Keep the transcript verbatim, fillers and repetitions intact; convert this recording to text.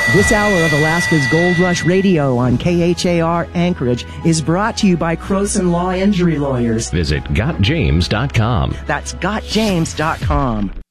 This hour of Alaska's Gold Rush Radio on K H A R Anchorage is brought to you by Croson Law Injury Lawyers. Visit got james dot com. That's got james dot com.